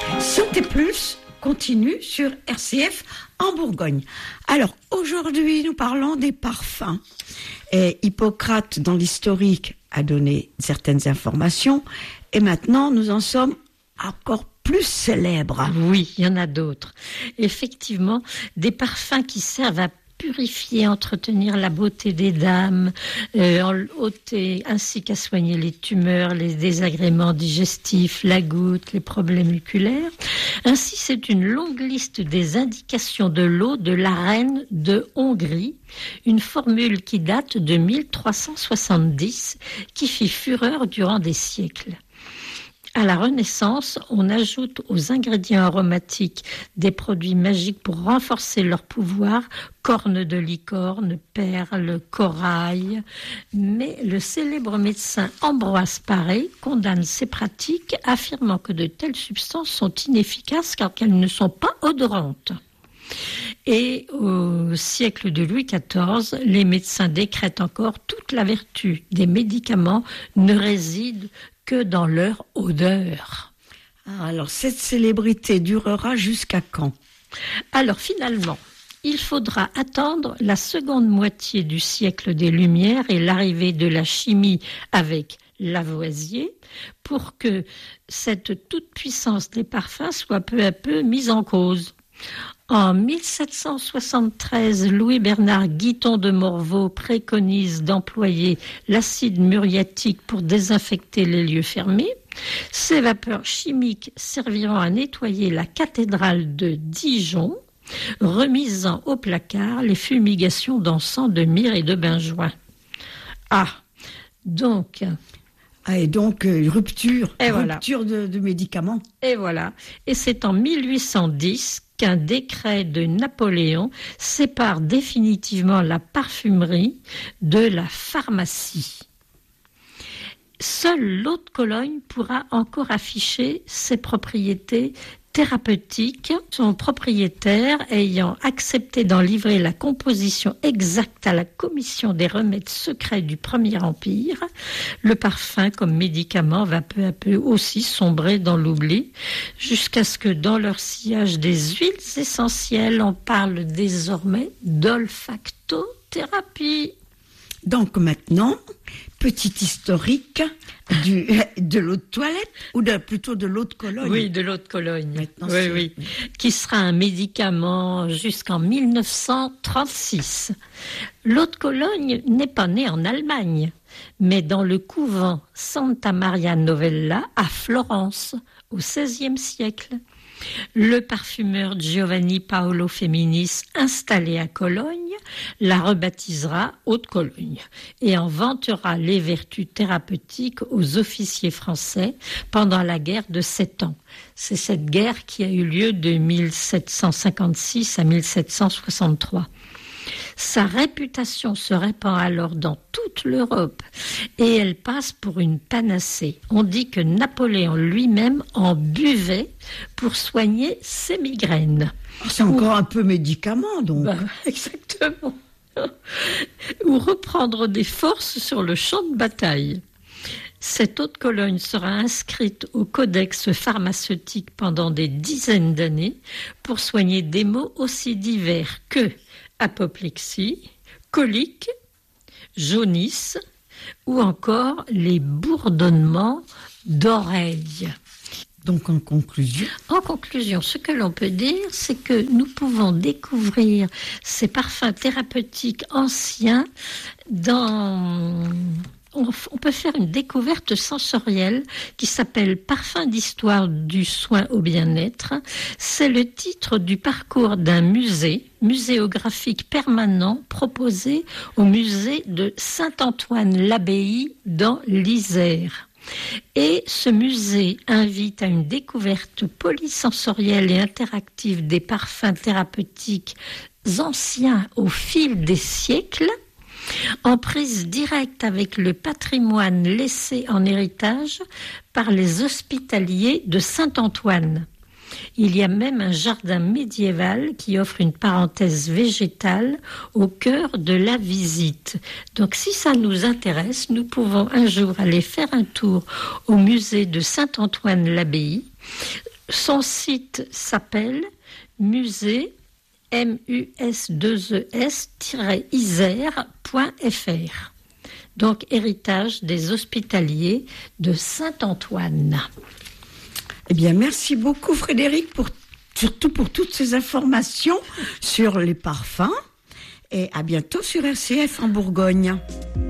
Santé Plus continue sur RCF en Bourgogne. Alors aujourd'hui, nous parlons des parfums. Et Hippocrate, dans l'historique, a donné certaines informations. Et maintenant, nous en sommes encore plus célèbres. Oui, il y en a d'autres. Effectivement, des parfums qui servent à purifier, entretenir la beauté des dames, ôter, ainsi qu'à soigner les tumeurs, les désagréments digestifs, la goutte, les problèmes oculaires. Ainsi, c'est une longue liste des indications de l'eau de la reine de Hongrie, une formule qui date de 1370, qui fit fureur durant des siècles. À la Renaissance, on ajoute aux ingrédients aromatiques des produits magiques pour renforcer leur pouvoir, cornes de licorne, perles, corail. Mais le célèbre médecin Ambroise Paré condamne ces pratiques, affirmant que de telles substances sont inefficaces car qu'elles ne sont pas odorantes. Et au siècle de Louis XIV, les médecins décrètent encore toute la vertu des médicaments ne réside que dans leur odeur. Alors, cette célébrité durera jusqu'à quand ? Alors, finalement, il faudra attendre la seconde moitié du siècle des Lumières et l'arrivée de la chimie avec Lavoisier pour que cette toute-puissance des parfums soit peu à peu mise en cause. En 1773, Louis-Bernard Guiton de Morveau préconise d'employer l'acide muriatique pour désinfecter les lieux fermés. Ces vapeurs chimiques serviront à nettoyer la cathédrale de Dijon, remisant au placard les fumigations d'encens, de myrrhe et de benjoin. Rupture voilà. de médicaments. Et voilà. Et c'est en 1810 qu'un décret de Napoléon sépare définitivement la parfumerie de la pharmacie. Seule l'eau de Cologne pourra encore afficher ses propriétés thérapeutiques, son propriétaire ayant accepté d'en livrer la composition exacte à la commission des remèdes secrets du Premier Empire. Le parfum comme médicament va peu à peu aussi sombrer dans l'oubli, jusqu'à ce que dans leur sillage des huiles essentielles, on parle désormais d'olfactothérapie. Donc maintenant, petit historique de l'eau de toilette ou plutôt de l'eau de Cologne. Oui, de l'eau de Cologne. Maintenant, oui. Qui sera un médicament jusqu'en 1936. L'eau de Cologne n'est pas née en Allemagne, mais dans le couvent Santa Maria Novella à Florence, au XVIe siècle. Le parfumeur Giovanni Paolo Feminis, installé à Cologne, la rebaptisera Eau de Cologne et en vantera les vertus thérapeutiques aux officiers français pendant la guerre de 7 ans. C'est cette guerre qui a eu lieu de 1756 à 1763. Sa réputation se répand alors dans toute l'Europe et elle passe pour une panacée. On dit que Napoléon lui-même en buvait pour soigner ses migraines. C'est encore un peu médicament, donc. Exactement. Ou reprendre des forces sur le champ de bataille. Cette eau de Cologne sera inscrite au codex pharmaceutique pendant des dizaines d'années pour soigner des maux aussi divers que apoplexie, colique, jaunisse ou encore les bourdonnements d'oreilles. Donc en conclusion, ce que l'on peut dire, c'est que nous pouvons découvrir ces parfums thérapeutiques anciens on peut faire une découverte sensorielle qui s'appelle Parfum d'histoire du soin au bien-être. C'est le titre du parcours d'un muséographique permanent proposé au musée de Saint-Antoine-l'Abbaye dans l'Isère. Et ce musée invite à une découverte polysensorielle et interactive des parfums thérapeutiques anciens au fil des siècles, en prise directe avec le patrimoine laissé en héritage par les hospitaliers de Saint-Antoine. Il y a même un jardin médiéval qui offre une parenthèse végétale au cœur de la visite. Donc si ça nous intéresse, nous pouvons un jour aller faire un tour au musée de Saint-Antoine-l'Abbaye. Son site s'appelle musée mus2es-isère.fr. Donc, héritage des hospitaliers de Saint-Antoine. Eh bien, merci beaucoup Frédéric, surtout pour toutes ces informations sur les parfums. Et à bientôt sur RCF en Bourgogne.